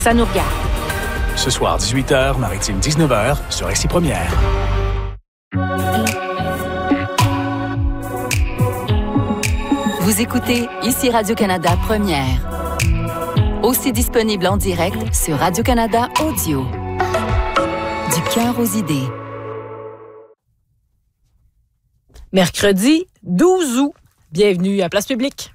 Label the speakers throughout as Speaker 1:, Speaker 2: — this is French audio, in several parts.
Speaker 1: Ça nous regarde.
Speaker 2: Ce soir, 18h, Maritime 19h, sur Récit Première.
Speaker 3: Vous écoutez ici Radio-Canada Première. Aussi disponible en direct sur Radio-Canada Audio. Du cœur aux idées.
Speaker 1: Mercredi 12 août. Bienvenue à Place Publique.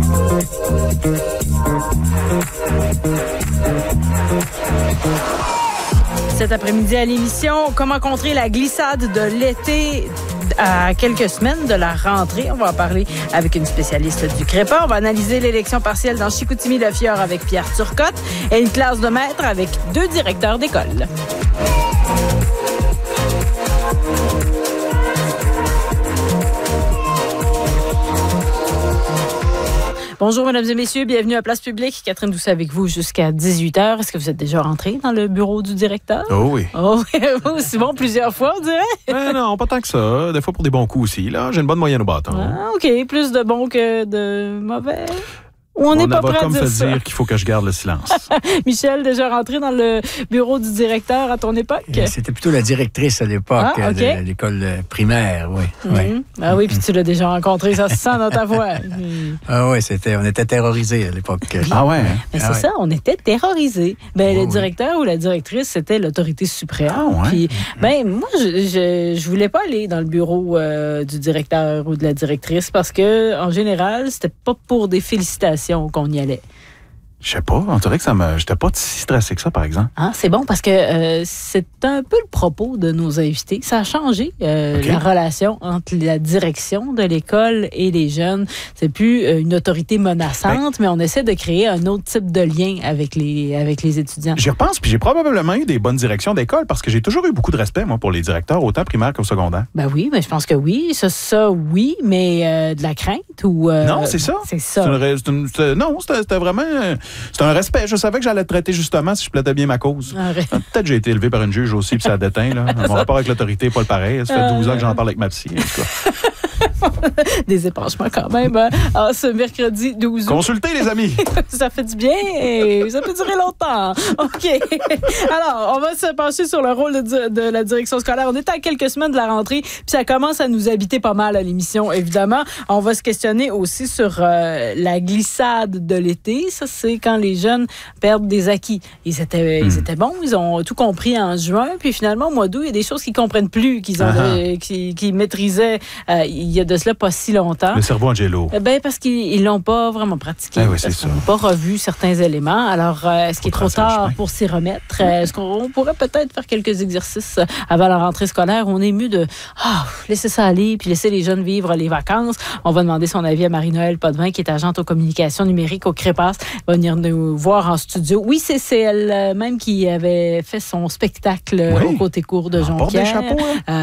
Speaker 1: Cet après-midi à l'émission, comment contrer la glissade de l'été à quelques semaines de la rentrée. On va en parler avec une spécialiste du CREPA. On va analyser l'élection partielle dans Chicoutimi-Le-Fjord avec Pierre Turcotte et une classe de maîtres avec 2 directeurs d'école. Bonjour, mesdames et messieurs. Bienvenue à Place Publique. Catherine Doucet avec vous jusqu'à 18h. Est-ce que vous êtes déjà rentré dans le bureau du directeur?
Speaker 4: Oh oui.
Speaker 1: Oh oui, aussi bon plusieurs fois, on dirait?
Speaker 4: Non, pas tant que ça. Des fois pour des bons coups aussi. Là, j'ai une bonne moyenne au bâton.
Speaker 1: Ah, OK. Plus de bons que de mauvais. On n'est pas prêt à dire
Speaker 4: me
Speaker 1: ça.
Speaker 4: dire qu'il faut que je garde le silence.
Speaker 1: Michel, déjà rentré dans le bureau du directeur à ton époque?
Speaker 5: C'était plutôt la directrice à l'époque de l'école primaire, oui.
Speaker 1: Mm-hmm. Ah oui, puis tu l'as déjà rencontré, ça se sent dans ta voix.
Speaker 5: Ah oui, on était terrorisés à l'époque.
Speaker 4: Ah ouais?
Speaker 1: Mais c'est ça, on était terrorisés. Le directeur ou la directrice, c'était l'autorité suprême.
Speaker 4: Ah ouais?
Speaker 1: Puis, moi, je voulais pas aller dans le bureau du directeur ou de la directrice parce que, en général, c'était pas pour des félicitations qu'on y allait.
Speaker 4: Je sais pas, on dirait que j'étais pas si stressé que ça, par exemple.
Speaker 1: Ah, c'est bon parce que c'est un peu le propos de nos invités. Ça a changé la relation entre la direction de l'école et les jeunes. C'est plus une autorité menaçante, mais on essaie de créer un autre type de lien avec les étudiants.
Speaker 4: J'y repense, puis j'ai probablement eu des bonnes directions d'école parce que j'ai toujours eu beaucoup de respect, moi, pour les directeurs, autant primaire qu'au secondaire.
Speaker 1: Ben oui, mais je pense que oui. Ça oui, mais de la crainte ou...
Speaker 4: Non, c'est ça.
Speaker 1: C'est ça.
Speaker 4: C'était vraiment... C'était un respect. Je savais que j'allais te traiter justement si je plaidais bien ma cause. Peut-être que j'ai été élevé par une juge aussi, puis ça a déteint. Là. Mon rapport avec l'autorité n'est pas le pareil. Ça fait 12 ans que j'en parle avec ma psy.
Speaker 1: Des épanchements quand même. Ce mercredi 12 août.
Speaker 4: Consultez, les amis!
Speaker 1: Ça fait du bien et ça peut durer longtemps. OK. Alors, on va se pencher sur le rôle de la direction scolaire. On est à quelques semaines de la rentrée, puis ça commence à nous habiter pas mal à l'émission, évidemment. On va se questionner aussi sur la glissade de l'été. Ça, c'est quand les jeunes perdent des acquis. Ils étaient bons, ils ont tout compris en juin, puis finalement, au mois d'août, il y a des choses qu'ils ne comprennent plus, qu'ils maîtrisaient il y a de cela pas si longtemps.
Speaker 4: Le cerveau Angelo.
Speaker 1: Parce qu'ils l'ont pas vraiment pratiqué.
Speaker 4: Oui, c'est ça.
Speaker 1: Ils n'ont pas revu certains éléments. Alors, est-ce qu'il est trop tard pour s'y remettre? Est-ce qu'on pourrait peut-être faire quelques exercices avant la rentrée scolaire? On est mieux de laisser ça aller puis laisser les jeunes vivre les vacances. On va demander son avis à Marie-Noëlle Potvin, qui est agente aux communications numériques au CREPAS. Elle va venir nous voir en studio. Oui, c'est elle-même qui avait fait son spectacle au côté court de Jonquière.
Speaker 4: Porte des chapeaux,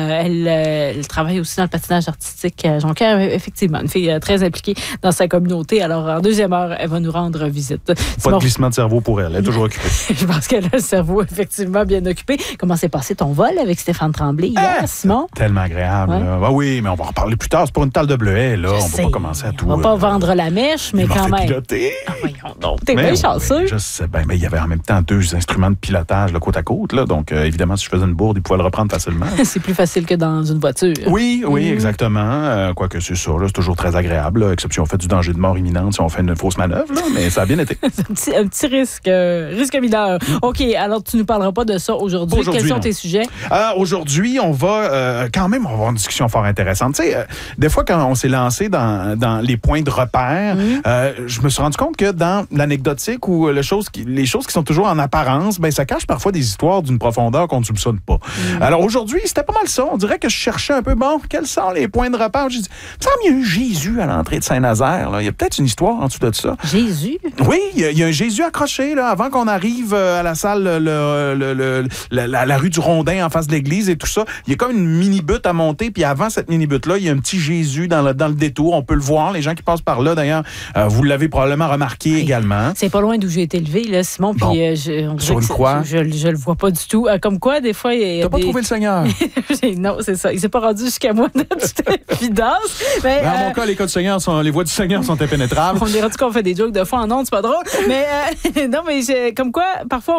Speaker 1: elle travaille aussi dans le patinage artistique à Jonquière. Effectivement, une fille très impliquée dans sa communauté. Alors, en deuxième heure, elle va nous rendre visite.
Speaker 4: Pas de glissement de cerveau pour elle. Elle est toujours occupée.
Speaker 1: Je pense qu'elle a le cerveau effectivement bien occupé. Comment s'est passé ton vol avec Stéphane Tremblay hier, Simon?
Speaker 4: Tellement agréable. Ouais. Oui, mais on va en reparler plus tard. C'est pour une table de bleuets, là. On ne peut pas commencer à tout...
Speaker 1: On va pas vendre la mèche, mais quand même.
Speaker 4: Piloter.
Speaker 1: Voyons donc. T'es bien chanceux.
Speaker 4: Je sais bien, mais il y avait en même temps 2 instruments de pilotage là, côte à côte. Là, donc, évidemment, si je faisais une bourde, ils pouvaient le reprendre facilement.
Speaker 1: C'est plus facile que dans une voiture.
Speaker 4: Oui, exactement. Quoique c'est ça, là, c'est toujours très agréable, là, exception on fait du danger de mort imminente si on fait une fausse manœuvre, là, mais ça a bien été.
Speaker 1: C'est un petit risque mineur. OK, alors tu ne nous parleras pas de ça aujourd'hui. Quels sont tes sujets?
Speaker 4: Aujourd'hui, on va quand même avoir une discussion fort intéressante. Tu sais, des fois, quand on s'est lancé dans les points de repère, je me suis rendu compte que dans l'anecdotique ou les choses qui sont toujours en apparence, ça cache parfois des histoires d'une profondeur qu'on ne soupçonne pas. Alors aujourd'hui, c'était pas mal ça. On dirait que je cherchais un peu, quels sont les points de repère? J'ai dit, il me semble qu'il y a eu Jésus à l'entrée de Saint-Nazaire. Là. Il y a peut-être une histoire en dessous de ça.
Speaker 1: Jésus?
Speaker 4: Oui, il y a un Jésus accroché là, avant qu'on arrive à la salle, la rue du Rondin en face de l'église et tout ça. Il y a comme une mini-butte à monter, puis avant cette mini-butte-là, il y a un petit Jésus dans le détour. On peut le voir. Les gens qui passent par là, d'ailleurs, vous l'avez probablement remarqué également.
Speaker 1: C'est pas loin d'où j'ai été élevé, là, Simon.
Speaker 4: Bon.
Speaker 1: Puis,
Speaker 4: sur une croix.
Speaker 1: Je le vois pas du tout. Comme quoi, des fois, il y a
Speaker 4: T'as pas trouvé le Seigneur?
Speaker 1: Non, c'est ça. Il s'est pas rendu jusqu'à moi de toute évidence. Mais,
Speaker 4: dans mon cas, les voies du Seigneur sont impénétrables.
Speaker 1: On est rendu qu'on fait des jokes de fois en ondes, c'est pas drôle. Mais non, mais comme quoi, parfois,